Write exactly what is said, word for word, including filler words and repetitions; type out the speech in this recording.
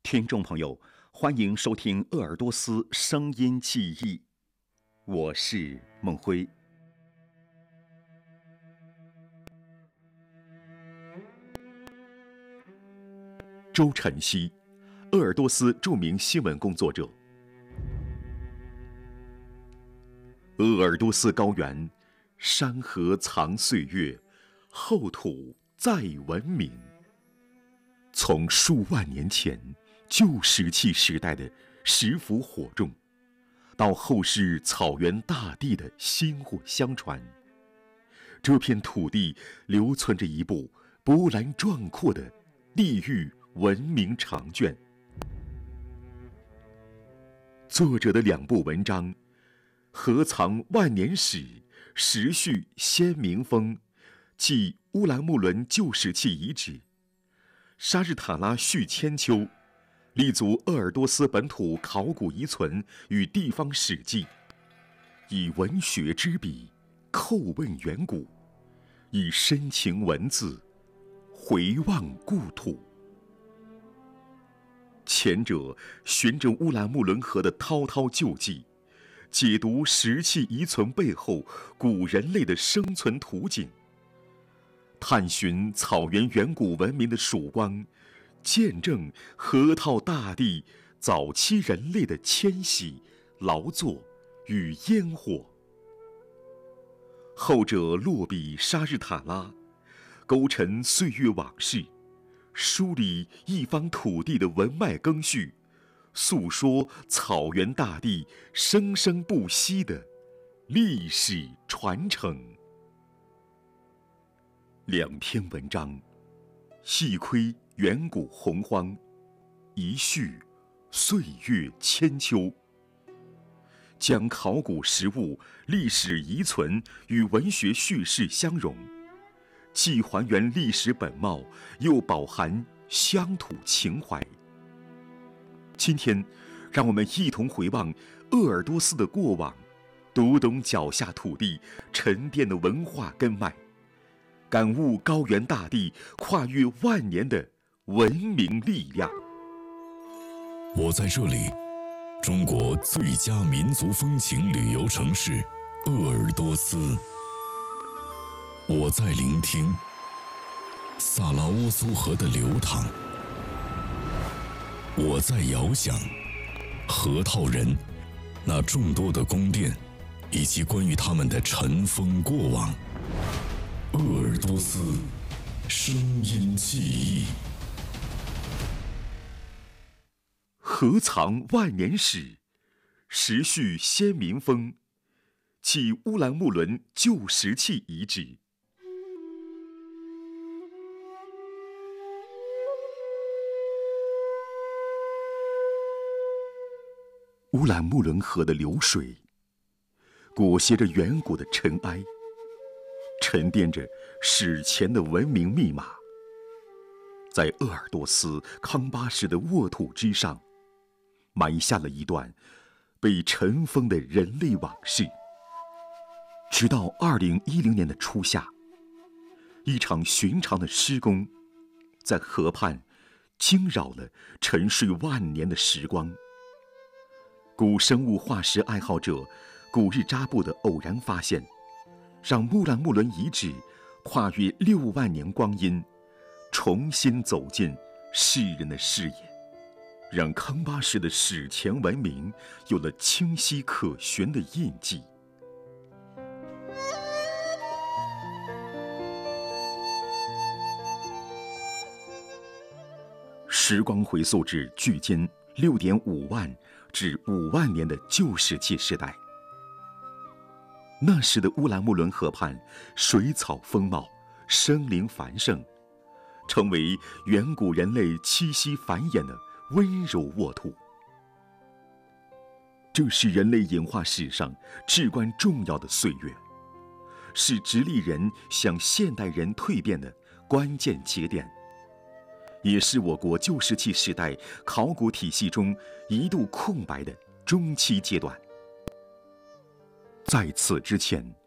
听众朋友，欢迎收听鄂尔多斯声音记忆，我是孟辉。周晨曦，鄂尔多斯著名新闻工作者。鄂尔多斯高原，山河藏岁月，厚土载文明。从数万年前旧石器时代的石斧火种，到后世草原大地的薪火相传，这片土地留存着一部波澜壮阔的地域文明长卷。作者的两部文章，合藏万年史，时序先民风，即乌兰木伦旧石器遗址，沙日塔拉续千秋，立足鄂尔多斯本土考古遗存与地方史记，以文学之笔叩问远古，以深情文字回望故土。前者循着乌兰木伦河的滔滔旧迹，解读石器遗存背后古人类的生存图景，探寻草原远古文明的曙光，见证河套大地早期人类的迁徙、劳作与烟火。后者落笔沙日塔拉，勾陈岁月往事，梳理一方土地的文脉更序，诉说草原大地生生不息的历史传承。两篇文章，细窥远古洪荒，一叙岁月千秋，将考古实物、历史遗存与文学叙事相融，既还原历史本貌，又饱含乡土情怀。今天，让我们一同回望鄂尔多斯的过往，读懂脚下土地沉淀的文化根脉，感悟高原大地跨越万年的文明力量。 我在这里，中国最佳民族风情旅游城市鄂尔多斯。我在聆听萨拉乌苏河的流淌。我在遥想河套人那众多的宫殿，以及关于他们的尘封过往。鄂尔多斯声音记忆， 合藏万年史，时序先民风，即乌兰木伦旧石器遗址。乌兰木伦河的流水，裹挟着远古的尘埃，沉淀着史前的文明密码，在鄂尔多斯康巴什的沃土之上，埋下了一段被尘封的人类往事。直到二零一零年的初夏，一场寻常的施工，在河畔惊扰了沉睡万年的时光。古生物化石爱好者古日扎布的偶然发现，让乌兰木伦遗址跨越六万年光阴，重新走进世人的视野，让康巴什的史前文明有了清晰可循的印记。时光回溯至距今六点五万至五万年的旧石器时代，那时的乌兰木伦河畔水草丰茂，生灵繁盛，成为远古人类栖息繁衍的温柔沃土。这是人类演化史上至关重要的岁月，是直立人向现代人蜕变的关键节点，也是我国旧石器时代考古体系中一度空白的中期阶段。在此之前，